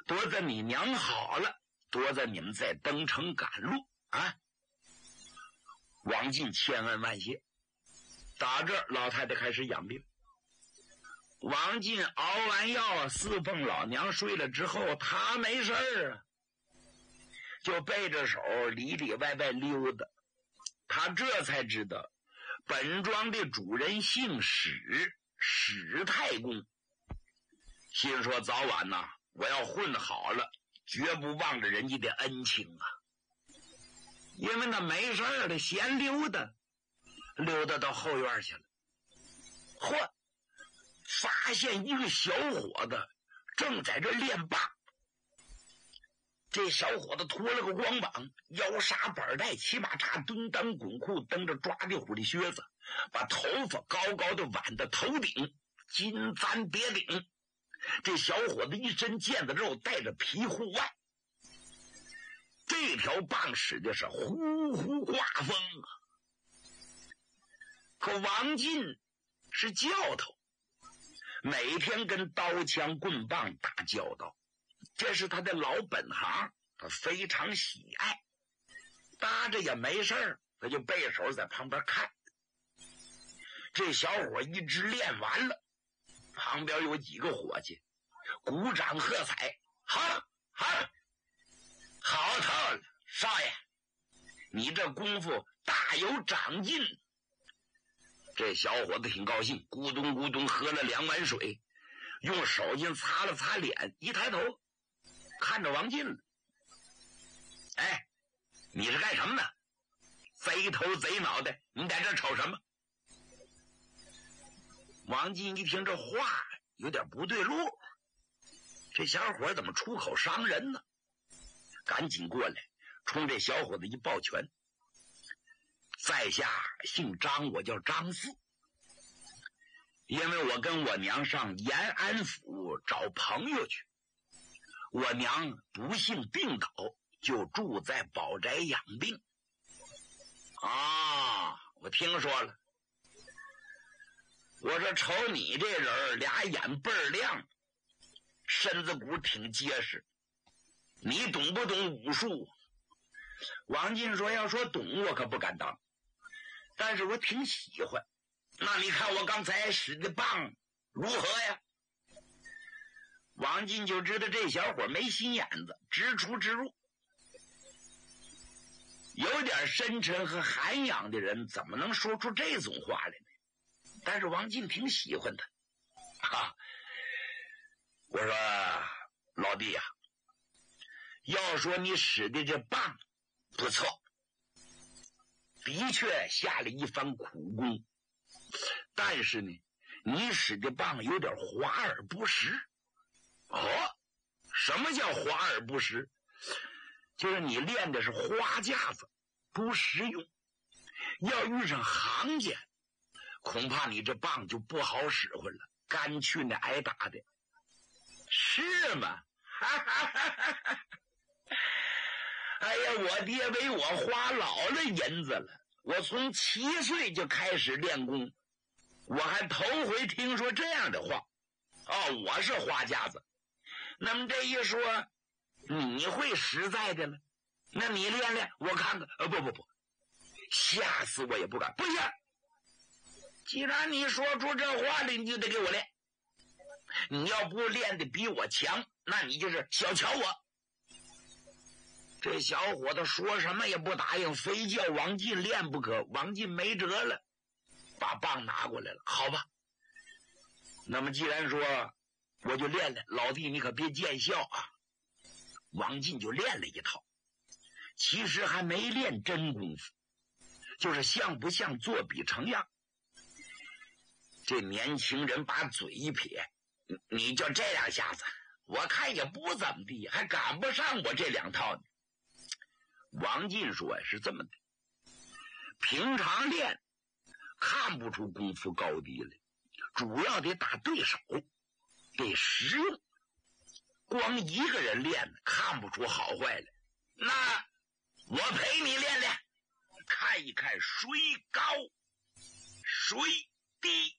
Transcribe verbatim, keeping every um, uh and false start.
多子你娘好了，多子你们再登城赶路啊！王进千恩万谢。打这儿，老太太开始养病。王进熬完药，侍奉老娘睡了之后，他没事儿啊，就背着手里里外外溜达。他这才知道，本庄的主人姓史，史太公。心说早晚呐、啊，我要混好了，绝不忘了人家的恩情啊。因为他没事儿的闲溜达，溜达到后院去了。嚯！发现一个小伙子正在这练棒。这小伙子脱了个光膀，腰纱板带，骑马叉，蹲裆滚裤，蹬着抓地虎的靴子，把头发高高的挽到头顶，金簪别顶。这小伙子一身腱子肉，带着皮护腕。这条棒使的是呼呼刮风啊！可王进是教头，每天跟刀枪棍棒打交道，这是他的老本行，他非常喜爱。搭着也没事儿，他就背手在旁边看。这小伙一直练完了，旁边有几个伙计鼓掌喝彩，好好好透了，少爷，你这功夫大有长进。这小伙子挺高兴，咕咚咕咚喝了两碗水，用手巾擦了擦脸，一抬头看着王进了。哎，你是干什么呢？贼头贼脑袋，你在这瞅什么？王进一听这话有点不对路，这小伙怎么出口伤人呢？赶紧过来冲这小伙子一抱拳，在下姓张，我叫张四，因为我跟我娘上延安府找朋友去，我娘不幸病倒，就住在宝宅养病。啊，我听说了。我说瞅你这人，俩眼倍儿亮，身子骨挺结实，你懂不懂武术？王进说要说懂我可不敢当，但是我挺喜欢。那你看我刚才使的棒如何呀？王进就知道这小伙没心眼子，直出直入。有点深沉和涵养的人怎么能说出这种话来呢？但是王进挺喜欢他。啊，我说老弟呀、啊，要说你使的这棒不错，的确下了一番苦功，但是呢，你使的棒有点华而不实。哦，什么叫华而不实？就是你练的是花架子，不实用。要遇上行家，恐怕你这棒就不好使唤了，干去那挨打的。是吗？哈哈哈哈哈！哎呀，我爹为我花老了银子了，我从七岁就开始练功，我还头回听说这样的话。哦，我是花架子。那么这一说，你会实在的了，那你练练我看看。呃，不不不，吓死我也不敢。不行，既然你说出这话来，你就得给我练。你要不练的比我强，那你就是小瞧我。这小伙子说什么也不答应，非叫王进练不可。王进没辙了，把棒拿过来了。好吧，那么既然说我就练练，老弟你可别见笑啊。王进就练了一套，其实还没练真功夫，就是像不像作比成样。这年轻人把嘴一撇，你就这两下子，我看也不怎么地，还赶不上我这两套呢。王进说是这么的，平常练看不出功夫高低来，主要得打对手，得实用。光一个人练看不出好坏来，那我陪你练练，看一看谁高谁低。